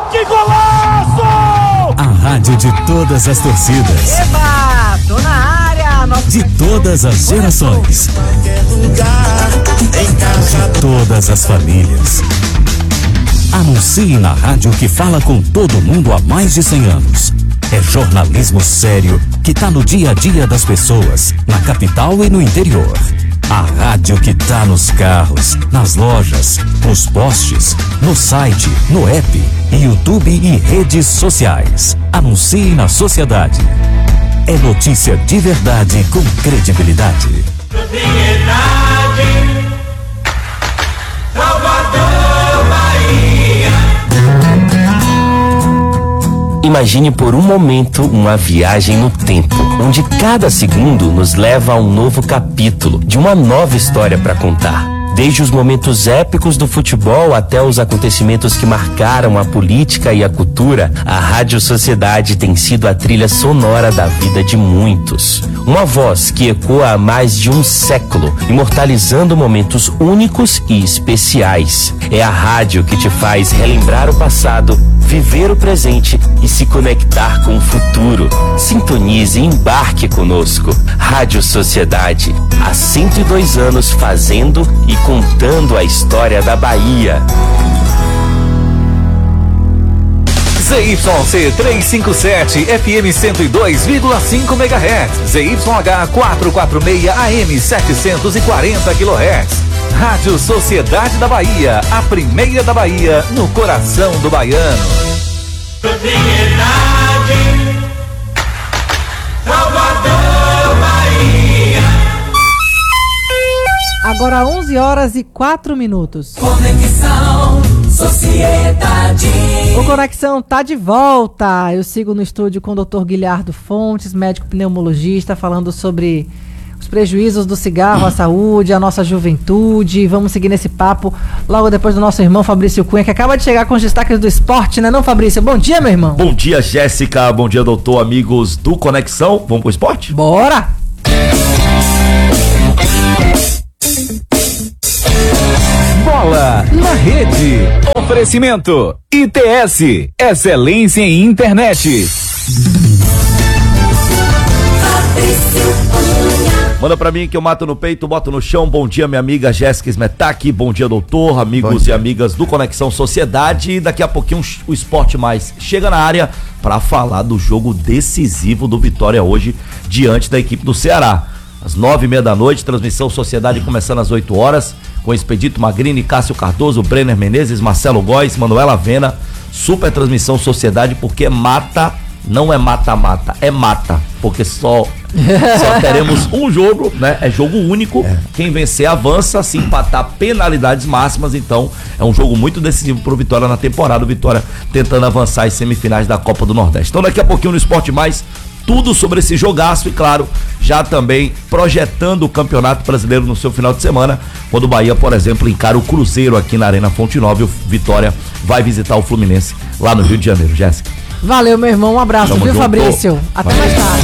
Que golaço! A rádio de todas as torcidas. Eba, tô na área. De todas as gerações. De todas as famílias. Anuncie na rádio que fala com todo mundo há mais de 100 anos. É jornalismo sério que tá no dia a dia das pessoas, na capital e no interior. A rádio que tá nos carros, nas lojas, nos postes, no site, no app, YouTube e redes sociais. Anuncie na sociedade. É notícia de verdade com credibilidade. Salvador, Bahia. Imagine por um momento uma viagem no tempo, onde cada segundo nos leva a um novo capítulo, de uma nova história para contar. Desde os momentos épicos do futebol até os acontecimentos que marcaram a política e a cultura, a Rádio Sociedade tem sido a trilha sonora da vida de muitos. Uma voz que ecoa há mais de um século, imortalizando momentos únicos e especiais. É a rádio que te faz relembrar o passado, viver o presente e se conectar com o futuro. Sintonize e embarque conosco. Rádio Sociedade, há 102 anos fazendo e contando a história da Bahia. ZYC 357 FM 102,5 MHz, ZYH 446 AM 740 kHz. Rádio Sociedade da Bahia, a primeira da Bahia, no coração do baiano. Sociedade, Salvador, Bahia. Agora 11h04. Conexão Sociedade. O Conexão tá de volta. Eu sigo no estúdio com o Dr. Guilherdo Fontes, médico pneumologista, falando sobre os prejuízos do cigarro à saúde, à nossa juventude. Vamos seguir nesse papo logo depois do nosso irmão Fabrício Cunha, que acaba de chegar com os destaques do esporte, né não, Fabrício? Bom dia, meu irmão. Bom dia, Jéssica. Bom dia, doutor, amigos do Conexão. Vamos pro esporte? Bora! Bola na rede. Oferecimento ITS, excelência em internet. Manda pra mim que eu mato no peito, boto no chão. Bom dia, minha amiga Jéssica Smetak. Bom dia, doutor, amigos e amigas do Conexão Sociedade. E daqui a pouquinho o Esporte Mais chega na área pra falar do jogo decisivo do Vitória hoje diante da equipe do Ceará. Às 9h30 da noite, transmissão Sociedade começando às 8 horas, com Expedito Magrini, Cássio Cardoso, Brenner Menezes, Marcelo Góes, Manuela Avena. Super transmissão Sociedade, porque mata, não é mata-mata, é mata, porque só teremos um jogo, né? É jogo único. Quem vencer avança, se empatar penalidades máximas. Então é um jogo muito decisivo pro Vitória na temporada. O Vitória tentando avançar às semifinais da Copa do Nordeste. Então daqui a pouquinho no Esporte Mais, tudo sobre esse jogaço e, claro, já também projetando o Campeonato Brasileiro no seu final de semana, quando o Bahia, por exemplo, encara o Cruzeiro aqui na Arena Fonte Nova e o Vitória vai visitar o Fluminense lá no Rio de Janeiro. Jéssica. Valeu, meu irmão. Um abraço, Tamo viu, junto. Fabrício? Até Valeu. mais tarde.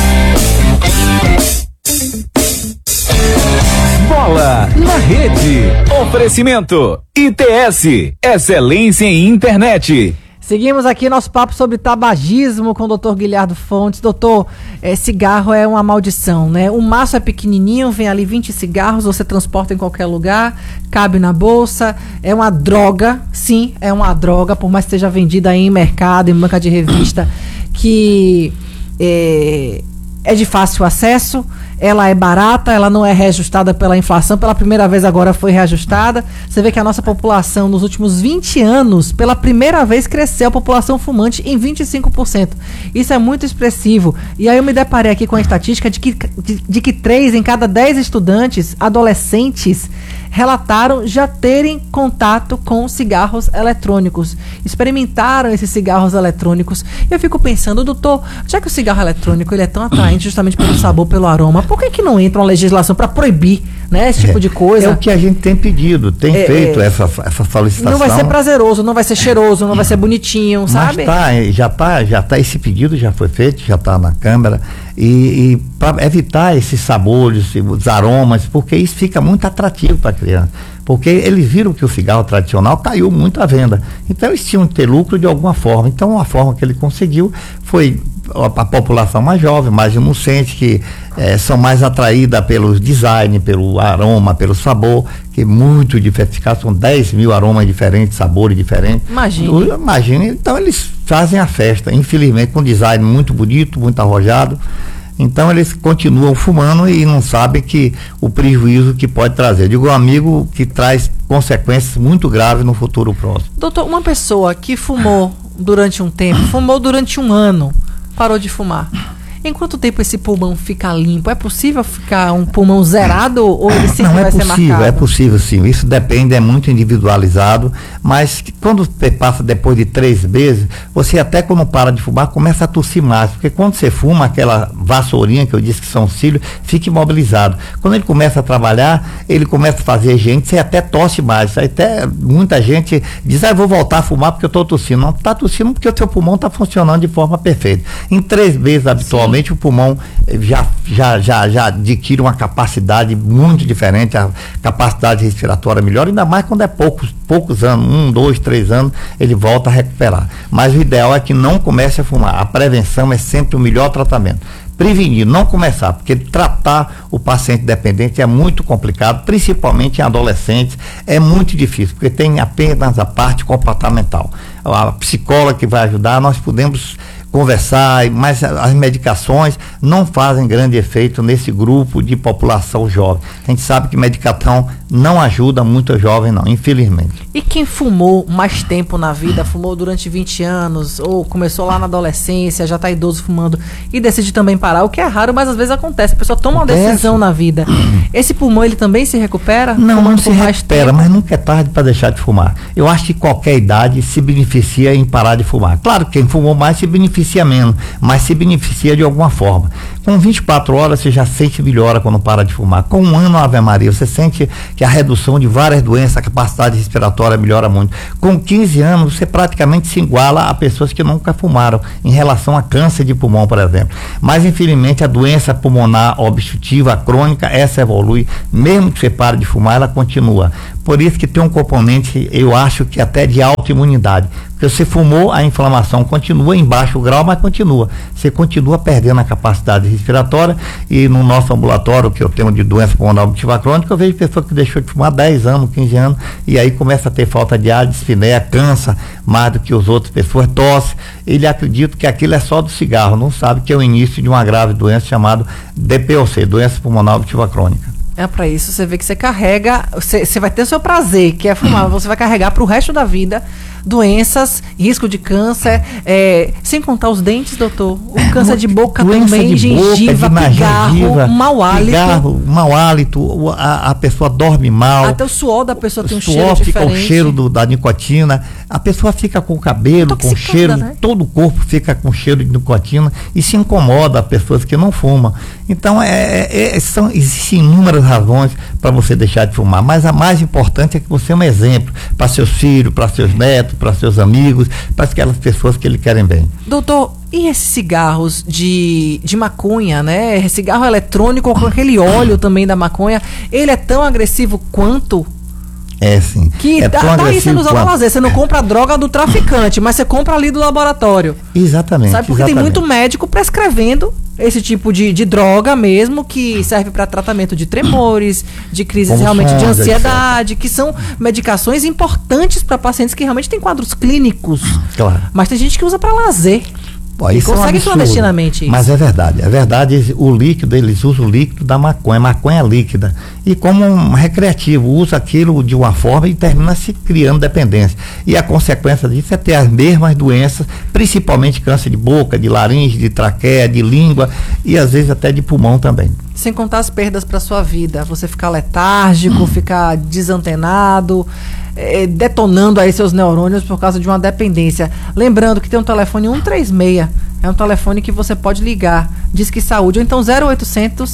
Bola na rede. Oferecimento ITS, excelência em internet. Seguimos aqui nosso papo sobre tabagismo com o Dr. Guilherdo Fontes. Doutor, cigarro é uma maldição, né? O maço é pequenininho, vem ali 20 cigarros, você transporta em qualquer lugar, cabe na bolsa, é uma droga, sim, é uma droga, por mais que esteja vendida aí em mercado, em banca de revista, que é de fácil acesso, ela é barata, ela não é reajustada pela inflação, pela primeira vez agora foi reajustada. Você vê que a nossa população nos últimos 20 anos, pela primeira vez cresceu a população fumante em 25%. Isso é muito expressivo. E aí eu me deparei aqui com a estatística de que 3 em cada 10 estudantes, adolescentes, relataram já terem contato com cigarros eletrônicos, experimentaram esses cigarros eletrônicos. E eu fico pensando, doutor, já que o cigarro eletrônico ele é tão atraente justamente pelo sabor, pelo aroma, por que não entra uma legislação para proibir, né, esse tipo de coisa? É o que a gente tem pedido, tem feito essa solicitação. Não vai ser prazeroso, não vai ser cheiroso, não vai ser bonitinho, sabe? Mas já tá, esse pedido já foi feito, já está na Câmara, e para evitar esses sabores, os aromas, porque isso fica muito atrativo para a criança. porque eles viram que o cigarro tradicional caiu muito à venda. Então eles tinham que ter lucro de alguma forma. Então a forma que ele conseguiu foi a população mais jovem, mais inocente, que são mais atraídas pelo design, pelo aroma, pelo sabor, que é muito diversificado, são 10 mil aromas diferentes, sabores diferentes. Imagine. Então eles fazem a festa, infelizmente com design muito bonito, muito arrojado. Então eles continuam fumando e não sabem que o prejuízo que pode trazer. Digo, um amigo que traz consequências muito graves no futuro próximo. Doutor, uma pessoa que fumou durante um tempo, fumou durante um ano, parou de fumar. Em quanto tempo esse pulmão fica limpo? É possível ficar um pulmão zerado ou ele sempre vai ser marcado? É possível sim, isso depende, é muito individualizado, mas quando você passa depois de 3 meses, você até quando para de fumar começa a tossir mais, porque quando você fuma, aquela vassourinha que eu disse que são cílios, fica imobilizado. Quando ele começa a trabalhar, ele começa a fazer gente, você até tosse mais, até muita gente diz, eu vou voltar a fumar porque eu estou tossindo. Não está tossindo porque o seu pulmão está funcionando de forma perfeita. Em 3 meses, habitualmente, o pulmão já adquire uma capacidade muito diferente, a capacidade respiratória melhora, ainda mais quando é poucos anos, 1, 2, 3 anos, ele volta a recuperar. Mas o ideal é que não comece a fumar. A prevenção é sempre o melhor tratamento. Prevenir, não começar, porque tratar o paciente dependente é muito complicado, principalmente em adolescentes, é muito difícil, porque tem apenas a parte comportamental. A psicóloga que vai ajudar, nós podemos conversar, mas as medicações não fazem grande efeito nesse grupo de população jovem. A gente sabe que medicação não ajuda muito a jovem, não, infelizmente. E quem fumou mais tempo na vida, fumou durante 20 anos, ou começou lá na adolescência, já está idoso fumando, e decide também parar, o que é raro, mas às vezes acontece, a pessoa toma uma decisão na vida. Esse pulmão, ele também se recupera? Não se recupera, mas nunca é tarde para deixar de fumar. Eu acho que qualquer idade se beneficia em parar de fumar. Claro que quem fumou mais se beneficia menos, mas se beneficia de alguma forma. Com 24 horas você já sente melhora quando para de fumar. Com 1 ano, Ave Maria, você sente que a redução de várias doenças, a capacidade respiratória melhora muito. Com 15 anos, você praticamente se iguala a pessoas que nunca fumaram, em relação a câncer de pulmão, por exemplo. Mas, infelizmente, a doença pulmonar obstrutiva, crônica, essa evolui. Mesmo que você pare de fumar, ela continua. Por isso que tem um componente, eu acho que até de autoimunidade. Porque você fumou, a inflamação continua em baixo grau, mas continua. Você continua perdendo a capacidade respiratória, e no nosso ambulatório, que eu tenho de doença pulmonar obstrutiva crônica, eu vejo pessoa que deixou de fumar 10 anos, 15 anos, e aí começa a ter falta de ar, dispneia, cansa mais do que as outras pessoas, tosse. Ele acredita que aquilo é só do cigarro, não sabe que é o início de uma grave doença chamada DPOC, doença pulmonar obstrutiva crônica. É para isso, você vê que você carrega, você vai ter o seu prazer, que é fumar, você vai carregar para o resto da vida doenças, risco de câncer, sem contar os dentes, doutor, o câncer de boca também, gengiva, pigarro, mau hálito. Mau hálito, a pessoa dorme mal. Até o suor da pessoa tem um cheiro diferente. Fica o cheiro da nicotina, a pessoa fica com o cabelo, com cheiro, né? Todo o corpo fica com cheiro de nicotina e se incomoda as pessoas que não fumam. Então, existem inúmeras razões para você deixar de fumar, mas a mais importante é que você é um exemplo para seus filhos, para seus netos, para seus amigos, para aquelas pessoas que lhe querem bem. Doutor, e esses cigarros de maconha, né? Cigarro eletrônico com aquele óleo também da maconha, ele é tão agressivo quanto? É, sim. Que tá aí sendo usado a lazer. Você não compra a droga do traficante, mas você compra ali do laboratório. Exatamente. Sabe, porque tem muito médico prescrevendo esse tipo de droga mesmo, que serve para tratamento de tremores, de crises realmente de ansiedade, que são medicações importantes para pacientes que realmente têm quadros clínicos. Claro. Mas tem gente que usa para lazer. E consegue clandestinamente isso. Mas é verdade, o líquido, eles usam o líquido da maconha líquida, e como um recreativo, usa aquilo de uma forma e termina se criando dependência, e a consequência disso é ter as mesmas doenças, principalmente câncer de boca, de laringe, de traqueia, de língua e às vezes até de pulmão também. Sem contar as perdas para sua vida, você ficar letárgico, ficar desantenado, detonando aí seus neurônios por causa de uma dependência. Lembrando que tem um telefone 136, é um telefone que você pode ligar, Disque Saúde, ou então 0800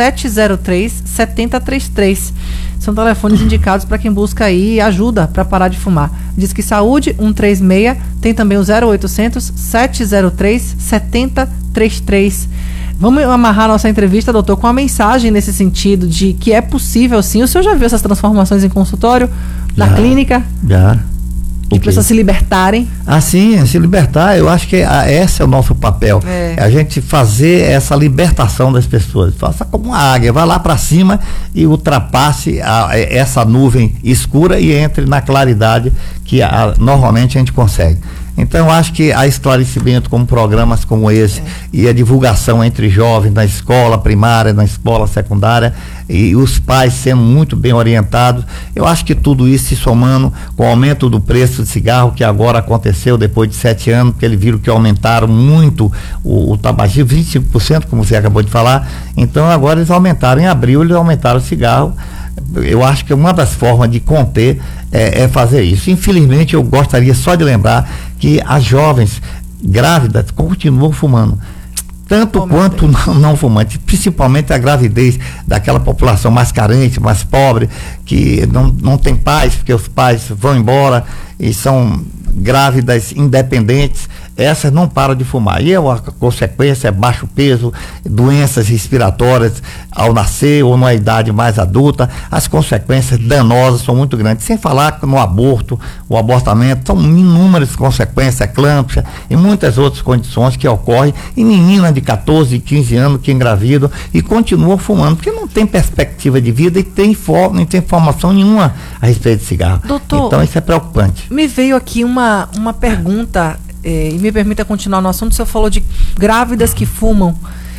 703 7033. São telefones indicados para quem busca aí ajuda para parar de fumar. Disque Saúde 136, tem também o 0800 703 7033. Vamos amarrar nossa entrevista, doutor, com a mensagem nesse sentido de que é possível sim. O senhor já viu essas transformações em consultório, na clínica? Já. De pessoas se libertarem? Sim, se libertar, eu acho que esse é o nosso papel. É a gente fazer essa libertação das pessoas. Faça como uma águia, vá lá para cima e ultrapasse essa nuvem escura e entre na claridade que normalmente a gente consegue. Então eu acho que há esclarecimento como programas como esse e a divulgação entre jovens na escola primária, na escola secundária e os pais sendo muito bem orientados, eu acho que tudo isso se somando com o aumento do preço de cigarro que agora aconteceu depois de 7 anos, porque eles viram que aumentaram muito o tabagismo, 25%, como você acabou de falar, então agora eles aumentaram, em abril eles aumentaram o cigarro. Eu acho que uma das formas de conter é fazer isso. Infelizmente, eu gostaria só de lembrar que as jovens grávidas continuam fumando, tanto quanto não fumantes, principalmente a gravidez daquela população mais carente, mais pobre, que não tem pais, porque os pais vão embora e são grávidas independentes, essas não param de fumar. E a consequência é baixo peso, doenças respiratórias ao nascer ou na idade mais adulta, as consequências danosas são muito grandes. Sem falar que no aborto, o abortamento, são inúmeras consequências, eclâmpsia e muitas outras condições que ocorrem em meninas de 14, 15 anos que engravidam e continuam fumando, porque não tem perspectiva de vida e não tem informação nenhuma a respeito de cigarro. Doutor, então isso é preocupante. Me veio aqui uma pergunta, e me permita continuar no assunto. O senhor falou de grávidas que fumam.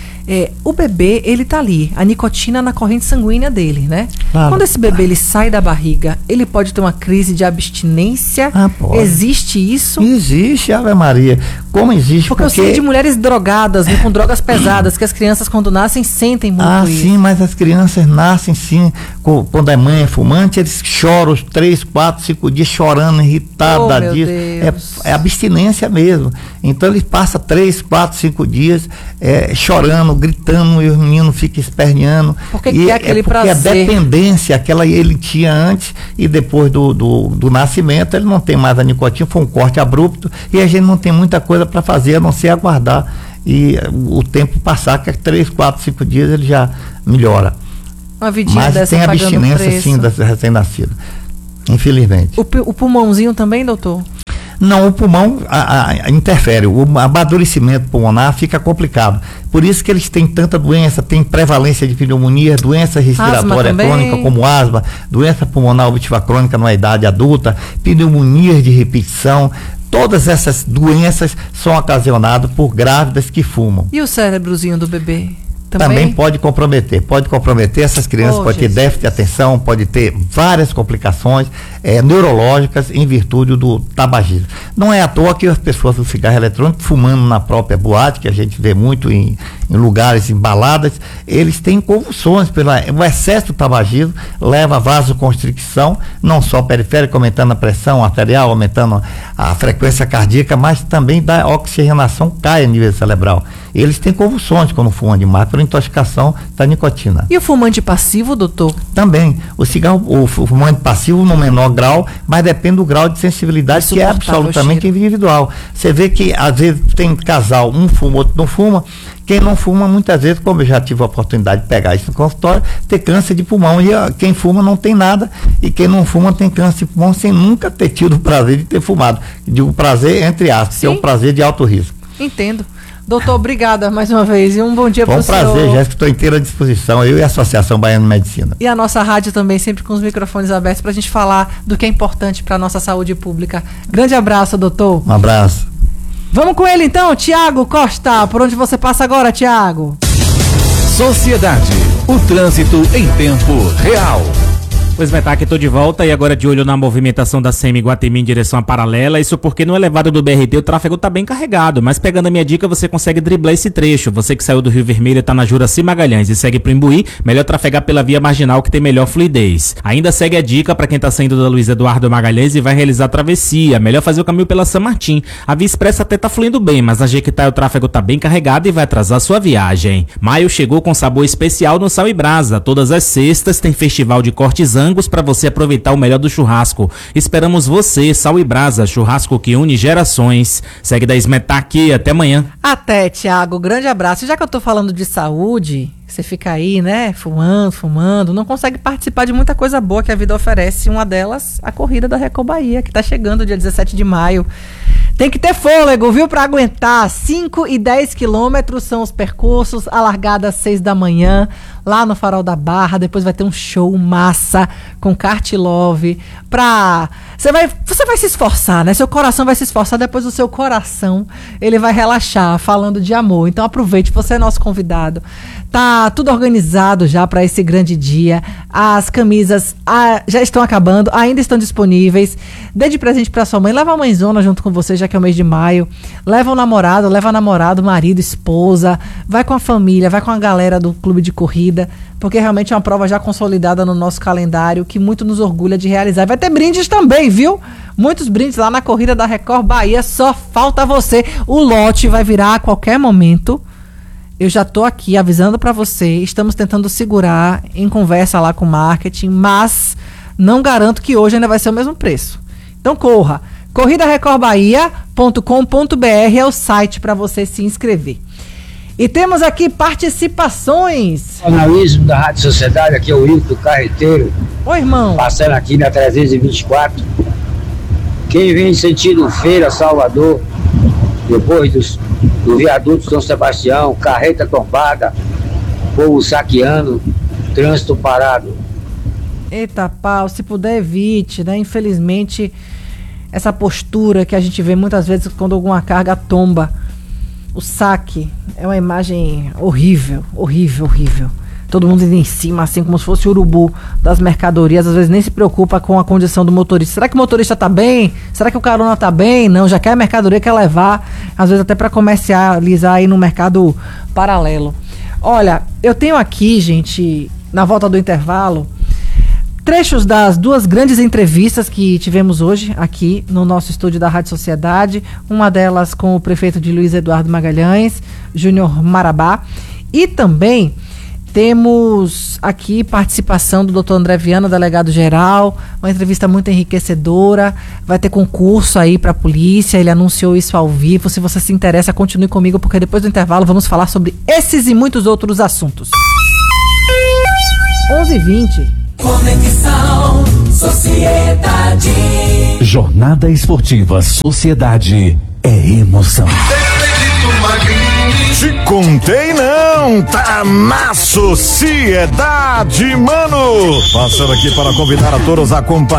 O bebê, ele tá ali, a nicotina na corrente sanguínea dele, né? Claro. Quando esse bebê ele sai da barriga, ele pode ter uma crise de abstinência? Pode. Existe isso? Existe, Ave Maria. Como existe? Porque eu sei de mulheres drogadas, com drogas pesadas, que as crianças quando nascem sentem muito isso. Sim, mas as crianças nascem sim, quando a mãe é fumante, eles choram os 3, 4, 5 dias chorando, irritada disso. É abstinência mesmo. Então eles passam 3, 4, 5 dias chorando, gritando, e o menino fica esperneando. Porque aquele prazer. A dependência aquela ele tinha antes e depois do nascimento, ele não tem mais a nicotina, foi um corte abrupto e a gente não tem muita coisa para fazer, a não ser aguardar e o tempo passar, que 3, 4, 5 dias ele já melhora. Uma vidinha mas dessa tem abstinência sim das recém-nascidas, infelizmente. O pulmãozinho também, doutor? Não, o pulmão interfere, o amadurecimento pulmonar fica complicado. Por isso que eles têm tanta doença, tem prevalência de pneumonia, doença respiratória crônica como asma, doença pulmonar obstrutiva crônica na idade adulta, pneumonias de repetição. Todas essas doenças são ocasionadas por grávidas que fumam. E o cérebrozinho do bebê? Também pode comprometer essas crianças, pode ter déficit de atenção, pode ter várias complicações neurológicas em virtude do tabagismo. Não é à toa que as pessoas do cigarro eletrônico fumando na própria boate, que a gente vê muito em lugares, em baladas, eles têm convulsões o excesso do tabagismo leva a vasoconstricção, não só periférica, aumentando a pressão arterial, aumentando a frequência cardíaca, mas também da oxigenação cai a nível cerebral. Eles têm convulsões quando fumam demais por intoxicação da nicotina. E o fumante passivo, doutor? Também. O fumante passivo no menor grau, mas depende do grau de sensibilidade, que é absolutamente individual. Você vê que às vezes tem casal, um fuma, outro não fuma. Quem não fuma, muitas vezes, como eu já tive a oportunidade de pegar isso no consultório, tem câncer de pulmão. E quem fuma não tem nada, e quem não fuma tem câncer de pulmão sem nunca ter tido o prazer de ter fumado. Digo prazer entre aspas, que é um prazer de alto risco. Entendo. Doutor, obrigada mais uma vez e um bom dia para o senhor. Foi um prazer, Jéssica, estou inteira à disposição, eu e a Associação Baiana de Medicina. E a nossa rádio também, sempre com os microfones abertos para a gente falar do que é importante para a nossa saúde pública. Grande abraço, doutor. Um abraço. Vamos com ele então, Tiago Costa. Por onde você passa agora, Tiago? Sociedade, o trânsito em tempo real. Pois vai estar aqui, tô de volta e agora de olho na movimentação da CM Guatemi em direção à Paralela. Isso porque no elevado do BRT o tráfego tá bem carregado, mas pegando a minha dica você consegue driblar esse trecho. Você que saiu do Rio Vermelho e tá na Juraci Magalhães e segue pro Imbuí, melhor trafegar pela via marginal que tem melhor fluidez. Ainda segue a dica para quem tá saindo da Luiz Eduardo Magalhães e vai realizar a travessia, melhor fazer o caminho pela São Martim. A via expressa até tá fluindo bem, mas na Jequitá o tráfego tá bem carregado e vai atrasar sua viagem. Maio chegou com sabor especial no Sal e Brasa. Todas as sextas tem festival de cortes frangos para você aproveitar o melhor do churrasco. Esperamos você, Sal e Brasa, churrasco que une gerações. Segue da Smetak, até amanhã. Até, Thiago, grande abraço. Já que eu tô falando de saúde, você fica aí, né, fumando, não consegue participar de muita coisa boa que a vida oferece. Uma delas, a corrida da Record Bahia, que tá chegando dia 17 de maio. Tem que ter fôlego, viu, pra aguentar. 5 e 10 quilômetros são os percursos, a largada às 6 da manhã, lá no Farol da Barra. Depois vai ter um show massa com Kart Love. Você vai se esforçar, né? Seu coração vai se esforçar, depois o seu coração, ele vai relaxar, falando de amor. Então aproveite, você é nosso convidado. Tá tudo organizado já para esse grande dia. As camisas já estão acabando, ainda estão disponíveis. Dê de presente para sua mãe, leva a mãezona junto com você, já que é o mês de maio. Leva o namorado, marido, esposa. Vai com a família, vai com a galera do clube de corrida, porque realmente é uma prova já consolidada no nosso calendário, que muito nos orgulha de realizar. Vai ter brindes também, viu? Muitos brindes lá na corrida da Record Bahia, só falta você. O lote vai virar a qualquer momento. Eu já tô aqui avisando para você, estamos tentando segurar em conversa lá com o marketing, mas não garanto que hoje ainda vai ser o mesmo preço. Então corra, corridarecordbahia.com.br é o site para você se inscrever. E temos aqui participações. Jornalismo da Rádio Sociedade, aqui é o Wilton do Carreteiro. Oi, irmão. Passando aqui na 324. Quem vem sentido Feira, Salvador, depois do viaduto São Sebastião, carreta tombada, povo saqueando, trânsito parado. Eita pau, se puder evite, né? Infelizmente, essa postura que a gente vê muitas vezes quando alguma carga tomba, o saque, é uma imagem horrível. Todo mundo indo em cima, assim como se fosse o urubu das mercadorias, às vezes nem se preocupa com a condição do motorista. Será que o motorista tá bem? Será que o carona tá bem? Não, já quer a mercadoria, quer levar, às vezes até para comercializar aí no mercado paralelo. Olha, eu tenho aqui, gente, na volta do intervalo, trechos das duas grandes entrevistas que tivemos hoje aqui no nosso estúdio da Rádio Sociedade, uma delas com o prefeito de Luiz Eduardo Magalhães, Júnior Marabá, e também temos aqui participação do Dr. André Viana, delegado-geral, uma entrevista muito enriquecedora, vai ter concurso aí para a polícia, ele anunciou isso ao vivo. Se você se interessa, continue comigo, porque depois do intervalo vamos falar sobre esses e muitos outros assuntos. 11h20. Conexão Sociedade. Jornada Esportiva Sociedade é emoção. Te contei não, tá na Sociedade, mano. Passando aqui para convidar a todos a acompanhar